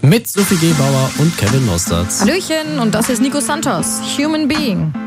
Mit Sophie Gebauer und Kevin Mostert. Hallöchen, und das ist Nico Santos, Human Being.